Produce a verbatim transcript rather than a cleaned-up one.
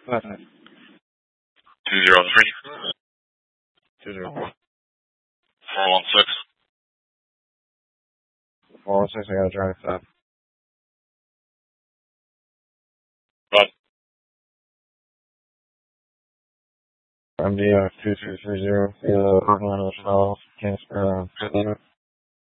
Last night. Two zero three. Two zero four. Four one six. Four one six. I got to drive stop. But I'm the uh, two two three zero. The parking lot of the Chanel. Can't. Uh,